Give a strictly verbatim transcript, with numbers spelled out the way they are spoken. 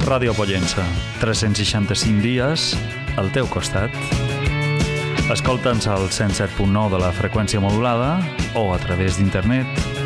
Ràdio Pollença, tres-cents seixanta-cinc dies al teu costat. Escolta'ns al cent set punt nou de la freqüència modulada o a través d'internet